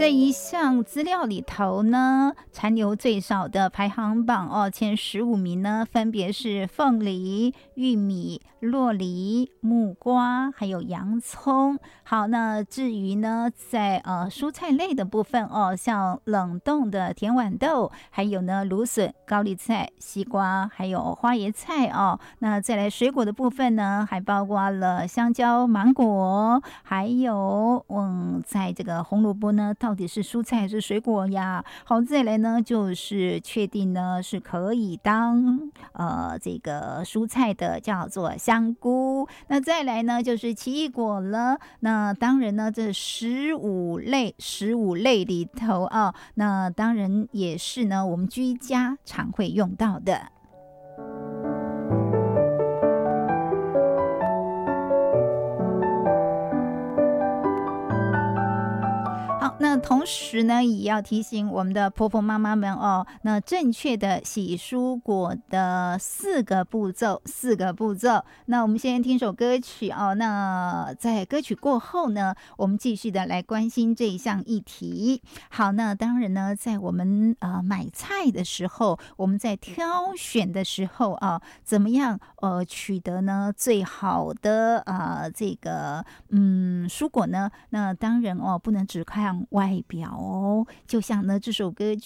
这一项资料里头呢，残留最少的排行榜前15名呢，分别是凤梨、玉米、酪梨、木瓜，还有洋葱。好，那至于呢，在蔬菜类的部分像冷冻的甜豌豆，还有呢芦笋、高丽菜、西瓜，还有花椰菜那再来水果的部分呢，还包括了香蕉、芒果，还有在这个红萝卜呢，到底是蔬菜还是水果呀？好，再来呢就是确定呢是可以当这个蔬菜的，叫做香菇。那再来呢就是奇异果了。那当然呢，这15类里头那当然也是呢我们居家常会用到的。好，那同时呢，也要提醒我们的婆婆妈妈们那正确的洗蔬果的四个步骤。那我们先听首歌曲那在歌曲过后呢，我们继续的来关心这一项议题。好，那当然呢，在我们买菜的时候，我们在挑选的时候怎么样取得呢最好的这个蔬果呢？那当然不能只看外表就像呢这首歌